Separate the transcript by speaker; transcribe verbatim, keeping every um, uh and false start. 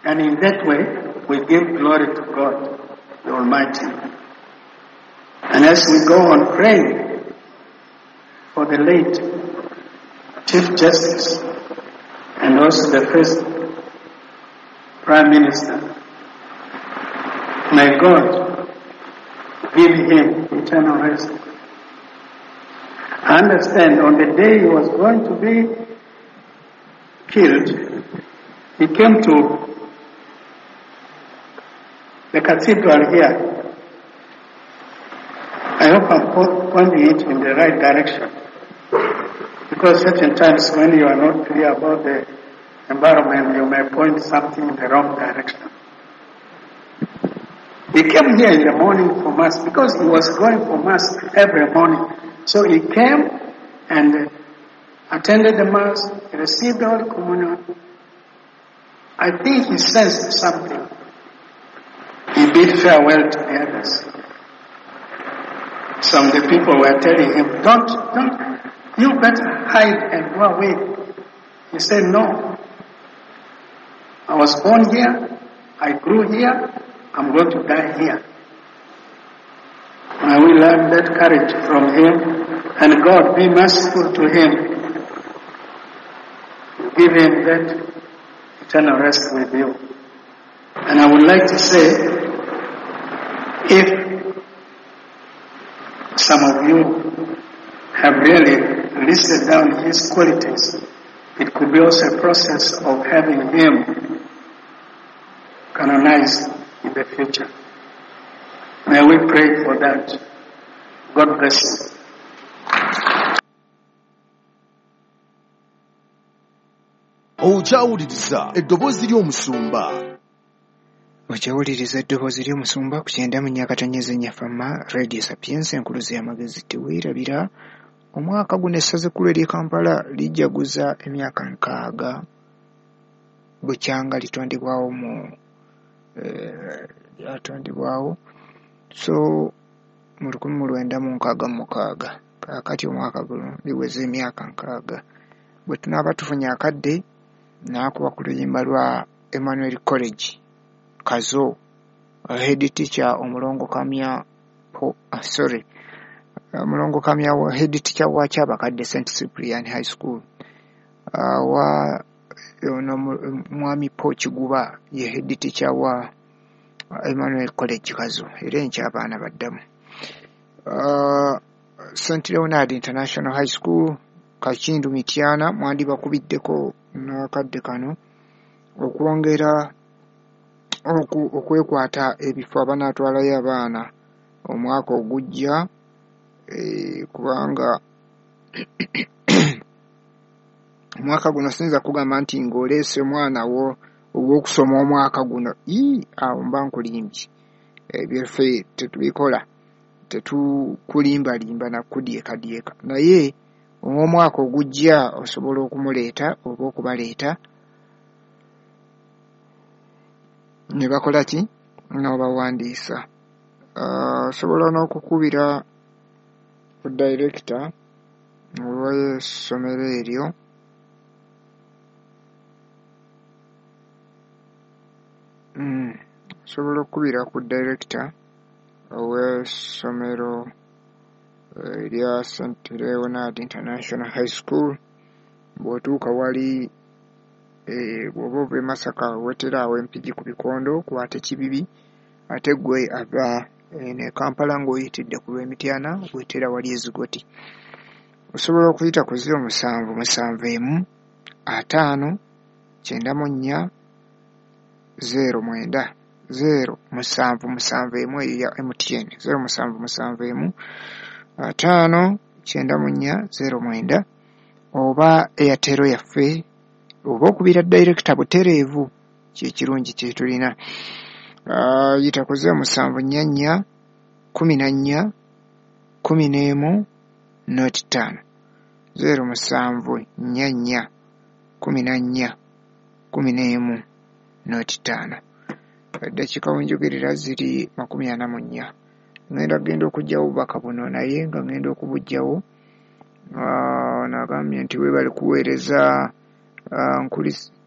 Speaker 1: And in that way, we give glory to God, the Almighty. And as we go on praying for the late Chief Justice and also the first Prime Minister, may God give him eternal rest. I understand on the day he was going to be killed, he came to the cathedral here. I hope I'm pointing it in the right direction. Because certain times when you are not clear about the environment, you may point something in the wrong direction. He came here in the morning for Mass because he was going for Mass every morning. So he came and attended the Mass, he received the Holy Communion. I think he sensed something. He bid farewell to the others. Some of the people were telling him, don't, don't, you better hide and go away. He said, no. I was born here, I grew here, I'm going to die here. And we learn that courage from him, and God be merciful to him. Give him that eternal rest with you. And I would like to say, if some of you have really listed down his qualities, it could be also a process of having him canonized in the future. May we pray for that. God bless you.
Speaker 2: Ojawuliriza eddoboozi ly'omusumba.
Speaker 3: Ojawuliriza eddoboozi ly'omusumba ku kyenda mu Nyakatanyeze Nyafama Radio Sapienza enkuluzi y'amagezi teweerabira. Omwaka guno essaza ekkulu ery'e Kampala lijjaguza emyaka nkaaga bukyanga litondebwawo mu lyatondebwawo so mu lukumi mu lwenda mu nkaaga mu mukaaga. Kaakati omwaka guno liweza emyaka nkaaga. Bwe tunaaba tufunye akadde n'akuba ku luyimba lwa Emmanuel College Kazo, head teacher omulongo kamya po ah, sorry omulongo kamya wa head teacher wa Kyabakadde Saint Cyprian High School, uh, wa ono mwami po Kiguba ye head teacher wa Emmanuel College Kazo era enkya abaana baddamu. uh, Saint Leonard International High School Kakindu Mityana mwandi bakubiddeko n'akadde kano okwongera okwekwata ebifo abanaatwalayo abaana omwaka ogujja, e, kubanga omwaka guno sinza kugamba nti ng'oleese omwana wo ogw'okusoma omwaka guno ii awo mba nkulimbye. Ebyaffe tetubikola, tetukulimbalimba na kudyekadyeka, naye omwaka ogujja osobola okumuleeta oba okubaleeta ne bakola ki n'obawandiisa. Osobola n'okukubira ku director w'essomero eryo osobola okukubira ku director w'essomero erya Saint Leonard International High School. Bw'otuuka wali bw'oba ova e Masaka wetera awo Empigi ku Bikondo kwate Kibibi, ate gwe ava ne Kampala ng'oyitidde ku lw'Emityana wetera wali Ezigoti. Osobola okuyita ku zero musanvu musanvu emu ataano kyenda mu nnya zero mwenda zero musanvu musanvu emu eyo ya M T N zero musanvu musanvu emu ataano kyenda mu nnya zero mwenda, oba Airtel yaffe oba okubira director butereevu kye kirungi kye tulina. Uh, yita ku zero musanvu nnya nnya kumi na nnya kumi n'emu noti ttaano zero musanvu nnya nnya kumi na nnya kumi n'emu noti ttaano. Eddakiika wenjogerera ziri makumi ana mu nnya. Ngenda genda okugyawo bubaka buno naye nga ngenda okubugyawo. Uh, nagambye nti weebale kuweereza uh, nkulis